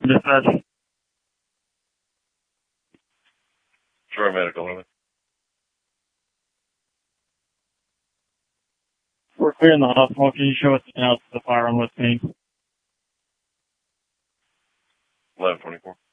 Dispatch. Troy Medical. We're clearing the hospital. Can you show us out to the fire on what's being? 1124.